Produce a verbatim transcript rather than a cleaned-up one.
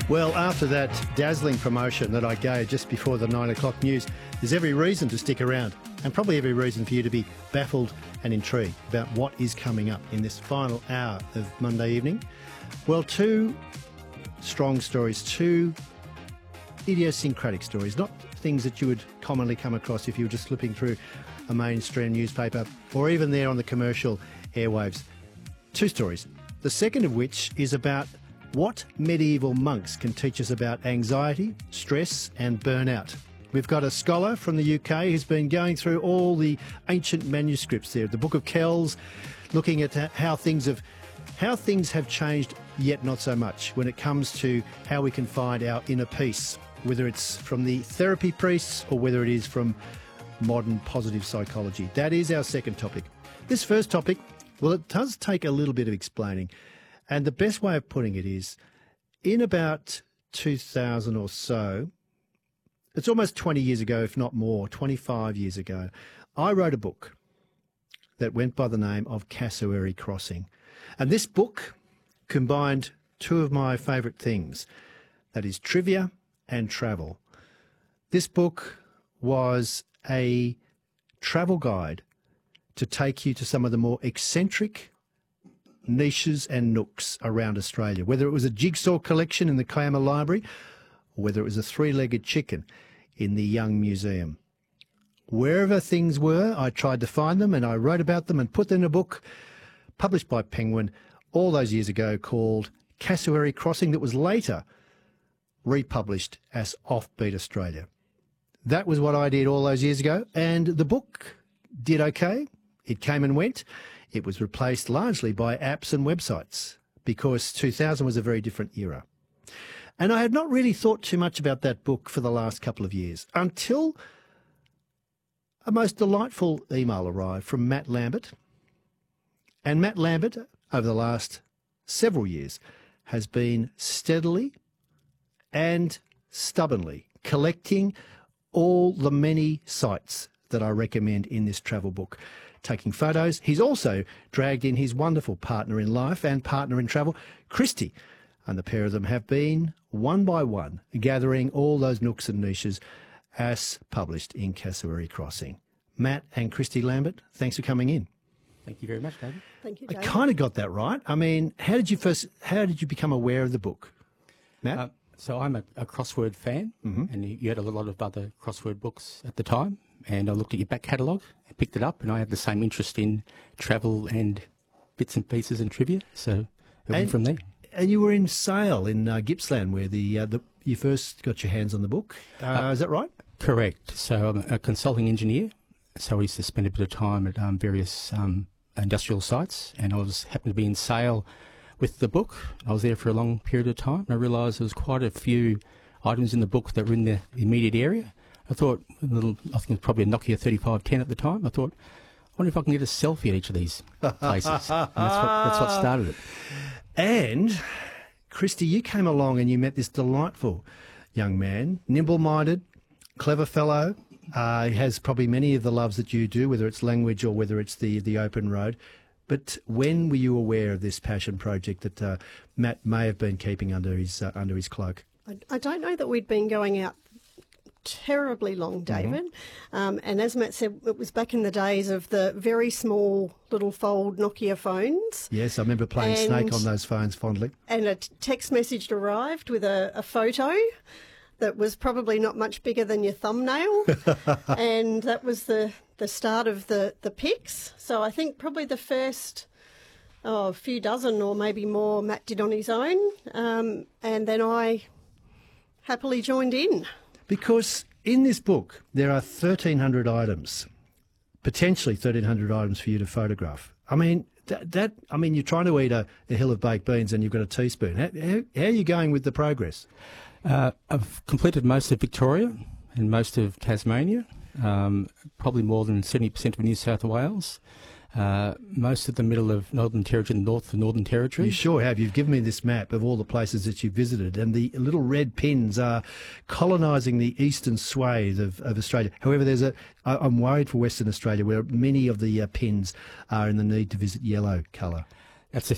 Well, after that dazzling promotion that I gave just before the nine o'clock news, there's every reason to stick around and probably every reason for you to be baffled and intrigued about what is coming up in this final hour of Monday evening. Well, two strong stories, two idiosyncratic stories, not things that you would commonly come across if you were just flipping through a mainstream newspaper or even there on the commercial airwaves. Two stories. The second of which is about what medieval monks can teach us about anxiety, stress and burnout. We've got a scholar from the U K who's been going through all the ancient manuscripts there, the Book of Kells, looking at how things have how things have changed, yet not so much, when it comes to how we can find our inner peace, whether it's from the therapy priests or whether it is from modern positive psychology. That is our second topic. This first topic, well, it does take a little bit of explaining. And the best way of putting it is, in about two thousand or so, it's almost twenty years ago, if not more, twenty-five years ago, I wrote a book that went by the name of Cassowary Crossing. And this book combined two of my favourite things, that is trivia and travel. This book was a travel guide to take you to some of the more eccentric niches and nooks around Australia, whether it was a jigsaw collection in the Clamour Library or whether it was a three-legged chicken in the Young Museum. Wherever things were, I tried to find them and I wrote about them and put them in a book published by Penguin all those years ago called Cassowary Crossing, that was later republished as Offbeat Australia. That was what I did all those years ago, and the book did okay. It came and went. It was replaced largely by apps and websites because two thousand was a very different era. And I had not really thought too much about that book for the last couple of years until a most delightful email arrived from Matt Lambert. And Matt Lambert, over the last several years, has been steadily and stubbornly collecting all the many sites that I recommend in this travel book, taking photos. He's also dragged in his wonderful partner in life and partner in travel, Christy, and the pair of them have been, one by one, gathering all those nooks and niches as published in Cassowary Crossing. Matt and Christy Lambert, thanks for coming in. Thank you very much, David. Thank you, I David. kind of got that right. I mean, how did you first, how did you become aware of the book, Matt? Uh, so I'm a, a crossword fan, mm-hmm. and you, you had a lot of other crossword books at the time, and I looked at your back catalogue and picked it up, and I had the same interest in travel and bits and pieces and trivia, so it went from there. And you were in Sale in uh, Gippsland where the, uh, the you first got your hands on the book. Uh, uh, is that right? Correct. So I'm a consulting engineer, so I used to spend a bit of time at um, various um, industrial sites, and I was happened to be in Sale with the book. I was there for a long period of time, and I realised there was quite a few items in the book that were in the immediate area. I thought, a little, I think it was probably a Nokia thirty-five ten at the time, I thought, I wonder if I can get a selfie at each of these places. And that's what, that's what started it. And, Christy, you came along and you met this delightful young man, nimble-minded, clever fellow. Uh, he has probably many of the loves that you do, whether it's language or whether it's the, the open road. But when were you aware of this passion project that uh, Matt may have been keeping under his uh, under his cloak? I, I don't know that we'd been going out terribly long, David. Mm-hmm. Um, and as Matt said, it was back in the days of the very small little fold Nokia phones. Yes, I remember playing and, Snake on those phones fondly. And a text message arrived with a, a photo that was probably not much bigger than your thumbnail. And that was the, the start of the, the pics. So I think probably the first oh, few dozen or maybe more Matt did on his own. Um, and then I happily joined in. Because in this book, there are thirteen hundred items, potentially thirteen hundred items for you to photograph. I mean, that, that I mean, you're trying to eat a, a hill of baked beans and you've got a teaspoon. How, how, how are you going with the progress? Uh, I've completed most of Victoria and most of Tasmania, um, probably more than seventy percent of New South Wales. Uh, most of the middle of Northern Territory and north of Northern Territory. You sure have. You've given me this map of all the places that you've visited, and the little red pins are colonising the eastern swathe of, of Australia. However, there's a. I, I'm worried for Western Australia, where many of the uh, pins are in the need to visit yellow colour. That's a